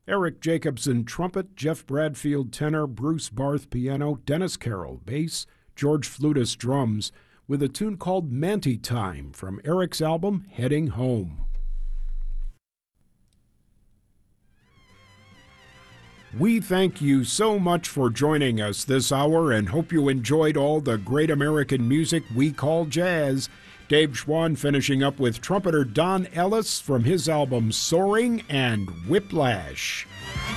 Eric Jacobson, trumpet, Jeff Bradfield, tenor, Bruce Barth, piano, Dennis Carroll, bass, George Flutus, drums, with a tune called Manti Time from Eric's album Heading Home. We thank you so much for joining us this hour and hope you enjoyed all the great American music we call jazz. Dave Schwann finishing up with trumpeter Don Ellis from his album Soaring and Whiplash.